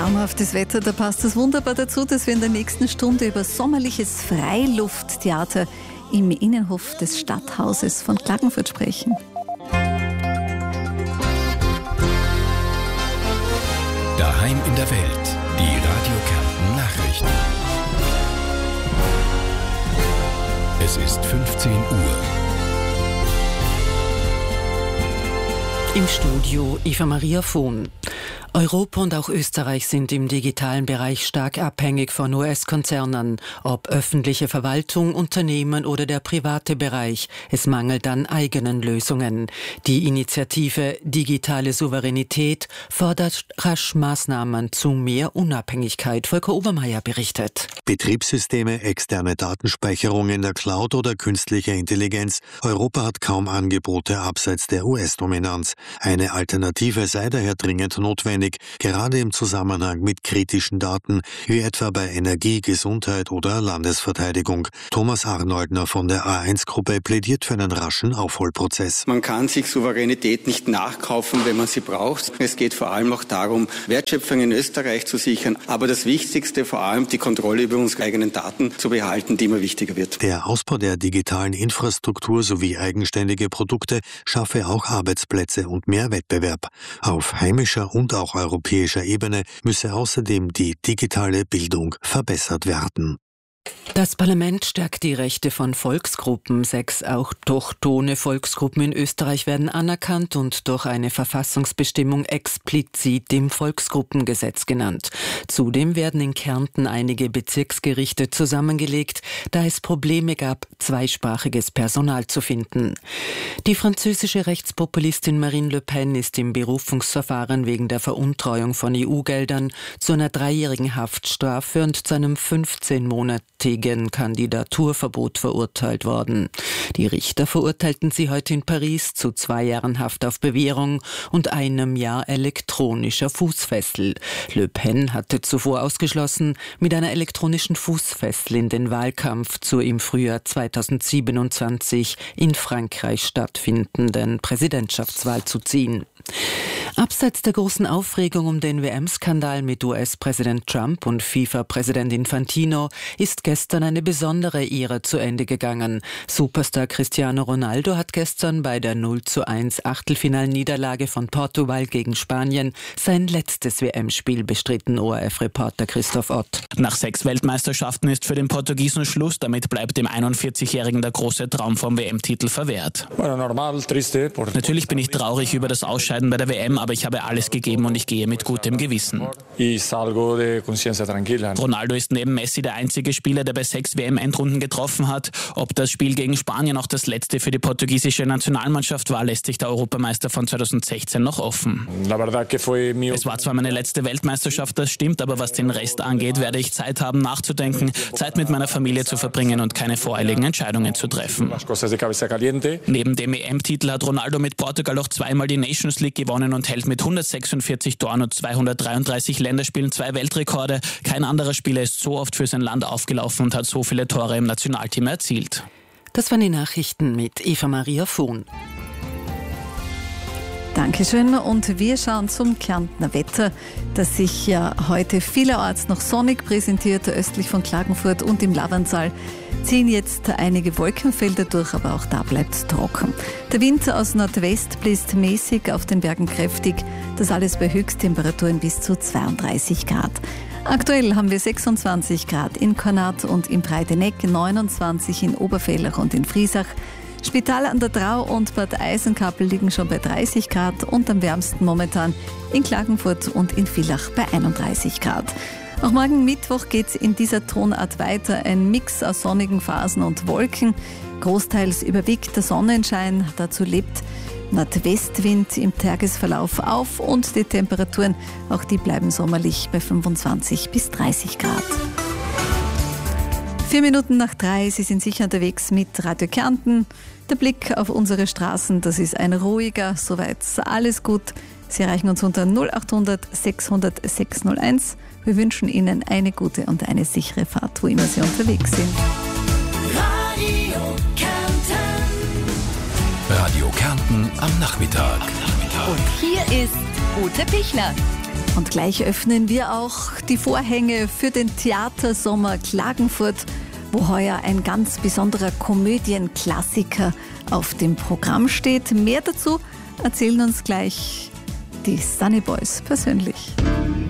Traumhaftes Wetter, da passt es wunderbar dazu, dass wir in der nächsten Stunde über sommerliches Freilufttheater im Innenhof des Stadthauses von Klagenfurt sprechen. Daheim in der Welt, die Radio Kärnten Nachrichten. Es ist 15 Uhr. Im Studio Eva Maria Vohn. Europa und auch Österreich sind im digitalen Bereich stark abhängig von US-Konzernen, ob öffentliche Verwaltung, Unternehmen oder der private Bereich. Es mangelt an eigenen Lösungen. Die Initiative Digitale Souveränität fordert rasch Maßnahmen zu mehr Unabhängigkeit. Volker Obermeier berichtet. Betriebssysteme, externe Datenspeicherung in der Cloud oder künstliche Intelligenz. Europa hat kaum Angebote abseits der US-Dominanz. Eine Alternative sei daher dringend notwendig, gerade im Zusammenhang mit kritischen Daten, wie etwa bei Energie, Gesundheit oder Landesverteidigung. Thomas Arnoldner von der A1-Gruppe plädiert für einen raschen Aufholprozess. Man kann sich Souveränität nicht nachkaufen, wenn man sie braucht. Es geht vor allem auch darum, Wertschöpfung in Österreich zu sichern, aber das Wichtigste vor allem die Kontrolle über unsere eigenen Daten zu behalten, die immer wichtiger wird. Der Ausbau der digitalen Infrastruktur sowie eigenständige Produkte schaffe auch Arbeitsplätze und mehr Wettbewerb. Auf heimischer und auch europäischer Ebene müsse außerdem die digitale Bildung verbessert werden. Das Parlament stärkt die Rechte von Volksgruppen. 6 autochthone Volksgruppen in Österreich werden anerkannt und durch eine Verfassungsbestimmung explizit im Volksgruppengesetz genannt. Zudem werden in Kärnten einige Bezirksgerichte zusammengelegt, da es Probleme gab, zweisprachiges Personal zu finden. Die französische Rechtspopulistin Marine Le Pen ist im Berufungsverfahren wegen der Veruntreuung von EU-Geldern zu einer 3-jährigen Haftstrafe und zu einem 15-monatigen Kandidaturverbot verurteilt worden. Die Richter verurteilten sie heute in Paris zu 2 Jahren Haft auf Bewährung und 1 Jahr elektronischer Fußfessel. Le Pen hatte zuvor ausgeschlossen, mit einer elektronischen Fußfessel in den Wahlkampf zur im Frühjahr 2027 in Frankreich stattfindenden Präsidentschaftswahl zu ziehen. Abseits der großen Aufregung um den WM-Skandal mit US-Präsident Trump und FIFA-Präsident Infantino ist gestern eine besondere Ära zu Ende gegangen. Superstar Cristiano Ronaldo hat gestern bei der 0:1 Achtelfinalniederlage von Portugal gegen Spanien sein letztes WM-Spiel bestritten, ORF-Reporter Christoph Ott. Nach 6 Weltmeisterschaften ist für den Portugiesen Schluss, damit bleibt dem 41-Jährigen der große Traum vom WM-Titel verwehrt. Natürlich bin ich traurig über das Ausscheiden bei der WM, aber ich habe alles gegeben und ich gehe mit gutem Gewissen. Ronaldo ist neben Messi der einzige Spieler, der bei 6 WM-Endrunden getroffen hat. Ob das Spiel gegen Spanien auch das letzte für die portugiesische Nationalmannschaft war, lässt sich der Europameister von 2016 noch offen. Es war zwar meine letzte Weltmeisterschaft, das stimmt, aber was den Rest angeht, werde ich Zeit haben nachzudenken, Zeit mit meiner Familie zu verbringen und keine voreiligen Entscheidungen zu treffen. Neben dem EM-Titel hat Ronaldo mit Portugal auch 2-mal die Nations League gewonnen und hält mit 146 Toren und 233 Länderspielen 2 Weltrekorde. Kein anderer Spieler ist so oft für sein Land aufgelaufen und hat so viele Tore im Nationalteam erzielt. Das waren die Nachrichten mit Eva Maria Vohn. Dankeschön und wir schauen zum Kärntner Wetter, das sich ja heute vielerorts noch sonnig präsentiert, östlich von Klagenfurt und im Lavernsaal ziehen jetzt einige Wolkenfelder durch, aber auch da bleibt es trocken. Der Wind aus Nordwest bläst mäßig, auf den Bergen kräftig, das alles bei Höchsttemperaturen bis zu 32 Grad. Aktuell haben wir 26 Grad in Kornat und im Breiteneck, 29 in Oberfellach und in Friesach. Spital an der Drau und Bad Eisenkappel liegen schon bei 30 Grad und am wärmsten momentan in Klagenfurt und in Villach bei 31 Grad. Auch morgen Mittwoch geht es in dieser Tonart weiter. Ein Mix aus sonnigen Phasen und Wolken. Großteils überwiegt der Sonnenschein. Dazu lebt Nordwestwind im Tagesverlauf auf und die Temperaturen, auch die bleiben sommerlich bei 25 bis 30 Grad. 4 Minuten nach 3, Sie sind sicher unterwegs mit Radio Kärnten. Der Blick auf unsere Straßen, das ist ein ruhiger, soweit alles gut. Sie erreichen uns unter 0800 600 601. Wir wünschen Ihnen eine gute und eine sichere Fahrt, wo immer Sie unterwegs sind. Radio Kärnten. Radio Kärnten am Nachmittag. Und hier ist Ute Pichler. Und gleich öffnen wir auch die Vorhänge für den Theatersommer Klagenfurt, wo heuer ein ganz besonderer Komödienklassiker auf dem Programm steht. Mehr dazu erzählen uns gleich die Sunny Boys persönlich.